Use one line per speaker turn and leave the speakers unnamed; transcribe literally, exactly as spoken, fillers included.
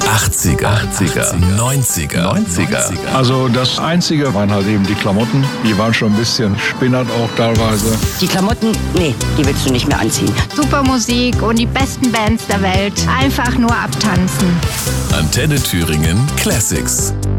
achtziger, achtziger, neunziger, neunziger.
Also das Einzige waren halt eben die Klamotten. Die waren schon ein bisschen spinnert auch teilweise.
Die Klamotten, nee, die willst du nicht mehr anziehen.
Super Musik und die besten Bands der Welt. Einfach nur abtanzen.
Antenne Thüringen Classics.